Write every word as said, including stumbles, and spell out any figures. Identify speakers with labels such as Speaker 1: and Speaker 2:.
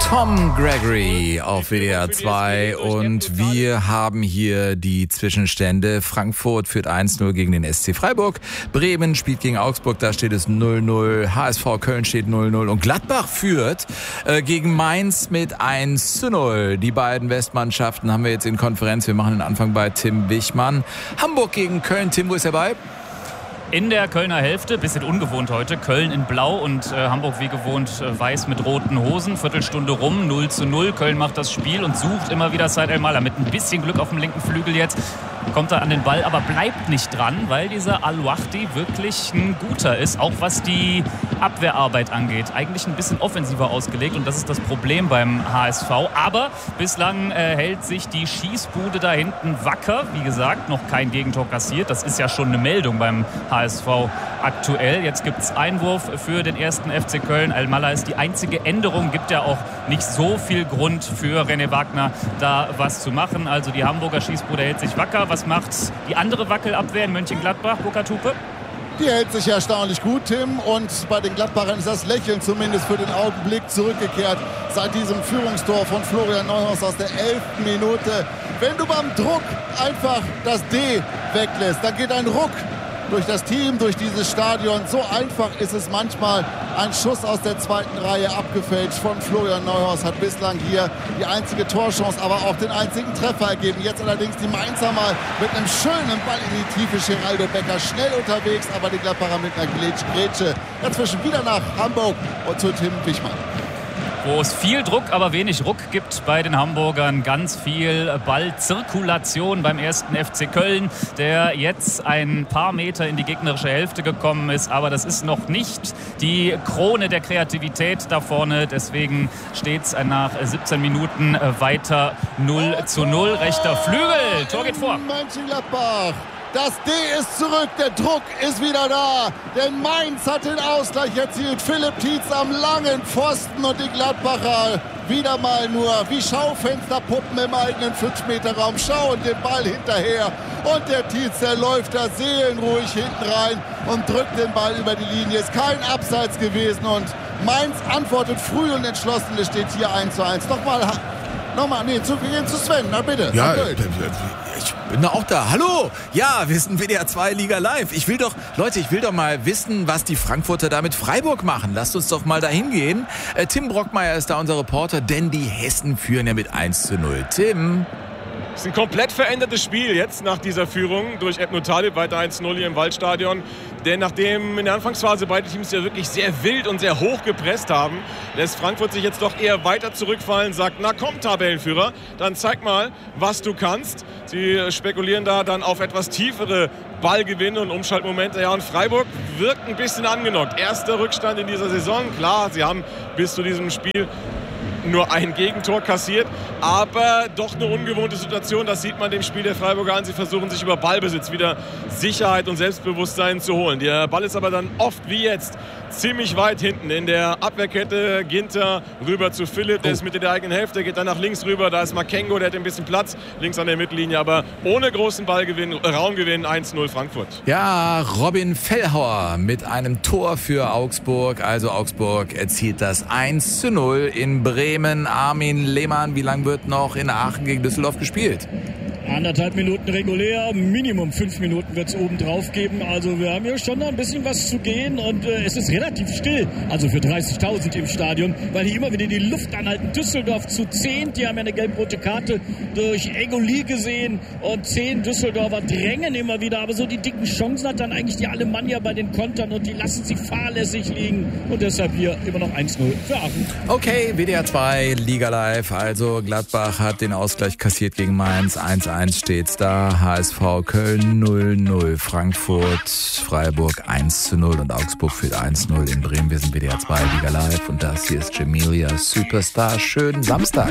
Speaker 1: Tom Gregory auf W D R zwei und wir haben hier die Zwischenstände. Frankfurt führt eins null gegen den S C Freiburg. Bremen spielt gegen Augsburg, da steht es null null. H S V Köln steht null null und Gladbach führt äh, gegen Mainz mit eins zu null. Die beiden Westmannschaften haben wir jetzt in Konferenz. Wir machen den Anfang bei Tim Wichmann. Hamburg gegen Köln. Tim, wo ist er bei?
Speaker 2: In der Kölner Hälfte, bisschen ungewohnt heute, Köln in Blau und äh, Hamburg wie gewohnt äh, weiß mit roten Hosen. Viertelstunde rum, null zu null. Köln macht das Spiel und sucht immer wieder Said El-Mallah mit ein bisschen Glück auf dem linken Flügel jetzt. Kommt er an den Ball, aber bleibt nicht dran, weil dieser Al-Wahdi wirklich ein guter ist, auch was die Abwehrarbeit angeht. Eigentlich ein bisschen offensiver ausgelegt und das ist das Problem beim H S V. Aber bislang äh, hält sich die Schießbude da hinten wacker. Wie gesagt, noch kein Gegentor kassiert. Das ist ja schon eine Meldung beim H S V aktuell. Jetzt gibt es Einwurf für den ersten F C Köln. El-Mallah ist die einzige Änderung. Gibt ja auch nicht so viel Grund für René Wagner, da was zu machen. Also die Hamburger Schießbude hält sich wacker. Was macht die andere Wackelabwehr in Mönchengladbach, Burkhard Hupe?
Speaker 3: Die hält sich erstaunlich gut, Tim. Und bei den Gladbachern ist das Lächeln zumindest für den Augenblick zurückgekehrt. Seit diesem Führungstor von Florian Neuhaus aus der elften Minute. Wenn du beim Druck einfach das D weglässt, dann geht ein Ruck durch das Team, durch dieses Stadion. So einfach ist es manchmal. Ein Schuss aus der zweiten Reihe abgefälscht von Florian Neuhaus hat bislang hier die einzige Torchance, aber auch den einzigen Treffer ergeben. Jetzt allerdings die Mainzer mal mit einem schönen Ball in die Tiefe. Geraldo Becker schnell unterwegs, aber die Gladbacher mit einer Grätsche. Dazwischen wieder nach Hamburg und zu Tim Wichmann.
Speaker 2: Wo es viel Druck, aber wenig Ruck gibt bei den Hamburgern. Ganz viel Ballzirkulation beim ersten F C Köln, der jetzt ein paar Meter in die gegnerische Hälfte gekommen ist. Aber das ist noch nicht die Krone der Kreativität da vorne. Deswegen steht es nach siebzehn Minuten weiter null zu null. Rechter Flügel, Tor geht vor.
Speaker 3: Mönchengladbach. Das D ist zurück, der Druck ist wieder da, denn Mainz hat den Ausgleich erzielt. Philipp Tietz am langen Pfosten und die Gladbacher wieder mal nur wie Schaufensterpuppen im eigenen fünf Meter Raum schauen den Ball hinterher. Und der Tietz, der läuft da seelenruhig hinten rein und drückt den Ball über die Linie. Ist kein Abseits gewesen und Mainz antwortet früh und entschlossen. Es steht hier eins zu eins. Nochmal, nochmal, nee, zu, wir gehen zu Sven, na bitte.
Speaker 1: Ja, ich bin da auch da. Hallo! Ja, wir sind W D R zwei Liga Live. Ich will doch, Leute, ich will doch mal wissen, was die Frankfurter da mit Freiburg machen. Lasst uns doch mal dahin gehen. Äh, Tim Brockmeier ist da unser Reporter, denn die Hessen führen ja mit eins zu null. Tim?
Speaker 4: Es ist ein komplett verändertes Spiel jetzt nach dieser Führung durch Ebno Talib, weiter eins zu null hier im Waldstadion. Denn nachdem in der Anfangsphase beide Teams ja wirklich sehr wild und sehr hoch gepresst haben, lässt Frankfurt sich jetzt doch eher weiter zurückfallen, sagt, na komm Tabellenführer, dann zeig mal, was du kannst. Sie spekulieren da dann auf etwas tiefere Ballgewinne und Umschaltmomente. Ja, und Freiburg wirkt ein bisschen angenockt. Erster Rückstand in dieser Saison, klar, sie haben bis zu diesem Spiel nur ein Gegentor kassiert, aber doch eine ungewohnte Situation. Das sieht man dem Spiel der Freiburger an. Sie versuchen sich über Ballbesitz wieder Sicherheit und Selbstbewusstsein zu holen. Der Ball ist aber dann oft wie jetzt ziemlich weit hinten in der Abwehrkette. Ginter rüber zu Philipp, der ist Mitte der eigenen Hälfte, geht dann nach links rüber. Da ist Makengo, der hat ein bisschen Platz links an der Mittellinie, aber ohne großen Ballgewinn, Raumgewinn. eins zu null Frankfurt.
Speaker 1: Ja, Robin Fellhauer mit einem Tor für Augsburg. Also Augsburg erzielt das eins zu null in Bremen. Armin Lehmann, wie lange wird noch in Aachen gegen Düsseldorf gespielt?
Speaker 5: Anderthalb Minuten regulär, Minimum fünf Minuten wird es oben drauf geben. Also wir haben hier schon noch ein bisschen was zu gehen und äh, es ist relativ still, also für dreißigtausend im Stadion, weil die immer wieder die Luft anhalten. Düsseldorf zu zehn, die haben ja eine gelb-rote Karte durch Egoli gesehen und zehn Düsseldorfer drängen immer wieder, aber so die dicken Chancen hat dann eigentlich die Alemannia bei den Kontern und die lassen sie fahrlässig liegen und deshalb hier immer noch eins zu null für Aachen.
Speaker 1: Okay, W D R zwei Liga Live, also Gladbach hat den Ausgleich kassiert gegen Mainz, eins zu eins steht's da, H S V Köln null null, Frankfurt, Freiburg eins zu null und Augsburg führt eins zu null in Bremen. Wir sind W D R zwei Liga Live und das hier ist Jamelia Superstar. Schönen Samstag.